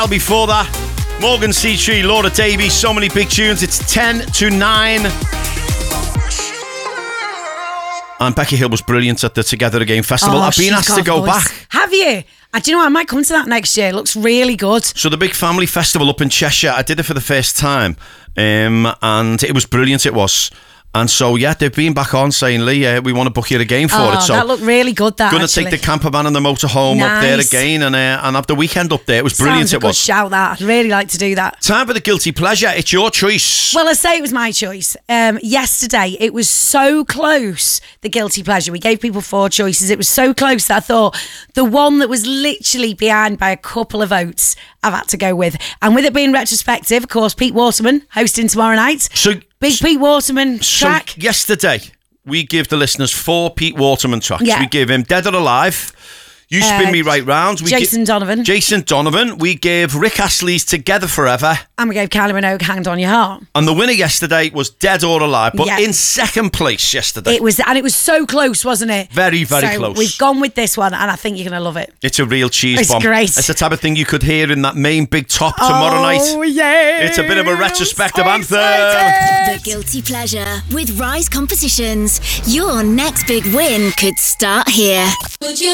Before that, Morgan C. Laura Davies, so many big tunes. It's 10 to 9. And Becky Hill was brilliant at the Together Again Festival. I've been asked to go back. Have you? Do you know what? I might come to that next year. It looks really good. So the big family festival up in Cheshire, I did it for the first time. And it was brilliant, it was. And so, yeah, they've been back on saying, Lee, we want to book you again for it. So that looked really good, that, going to take the camper van and the motorhome up there again and have the weekend up there. It was brilliant, Sounds a good shout, that. I'd really like to do that. Time for the guilty pleasure. It's your choice. Well, I say it was my choice. Yesterday, it was so close, the guilty pleasure. We gave people 4 choices. It was so close that I thought the one that was literally behind by a couple of votes, I've had to go with. And with it being retrospective, of course, Pete Waterman hosting tomorrow night. So Big Pete Waterman track. So yesterday, we give the listeners 4 Pete Waterman tracks. Yeah. We give him Dead or Alive, You Spin Me Right Round. Jason Donovan. We gave Rick Astley's Together Forever. And we gave Kylie Minogue Hanged on Your Heart. And the winner yesterday was Dead or Alive, but in second place yesterday. It was so close, wasn't it? Very, very close. We've gone with this one, and I think you're going to love it. It's a real cheese bomb. It's great. It's the type of thing you could hear in that main big top tomorrow night. Oh, yeah. It's a bit of a retrospective anthem. The Guilty Pleasure with Rise Competitions. Your next big win could start here.